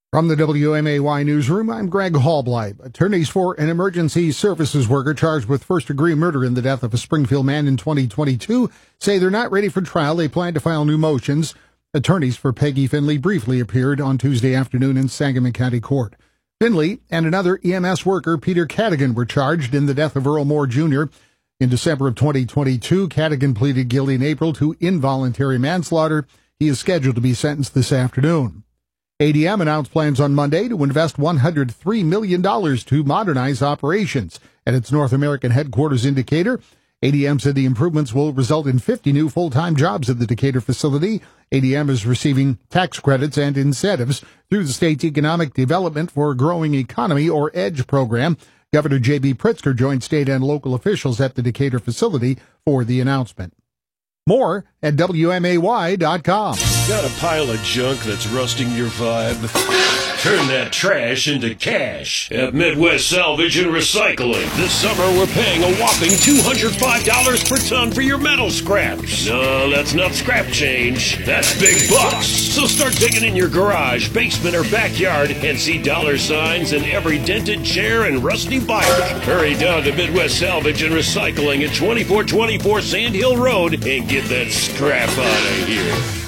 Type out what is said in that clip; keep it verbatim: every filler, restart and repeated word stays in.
From the W M A Y newsroom, I'm Greg Hallbleib. Attorneys for an emergency services worker charged with first-degree murder in the death of a Springfield man in twenty twenty-two say they're not ready for trial. They plan to file new motions. Attorneys for Peggy Finley briefly appeared on Tuesday afternoon in Sangamon County Court. Finley and another E M S worker, Peter Cadigan, were charged in the death of Earl Moore Junior In December of twenty twenty-two, Cadigan pleaded guilty in April to involuntary manslaughter. He is scheduled to be sentenced this afternoon. A D M announced plans on Monday to invest one hundred three million dollars to modernize operations at its North American headquarters in Decatur. A D M said the improvements will result in fifty new full-time jobs at the Decatur facility. A D M is receiving tax credits and incentives through the state's Economic Development for a Growing Economy, or EDGE program. Governor J B Pritzker joined state and local officials at the Decatur facility for the announcement. More at W M A Y dot com. Got a pile of junk that's rusting your vibe? Turn that trash into cash at Midwest Salvage and Recycling. This summer, we're paying a whopping two hundred five dollars per ton for your metal scraps. No, that's not scrap change. That's big bucks. So start digging in your garage, basement, or backyard and see dollar signs in every dented chair and rusty bike. Hurry down to Midwest Salvage and Recycling at twenty-four twenty-four Sand Hill Road and get that scrap out of here.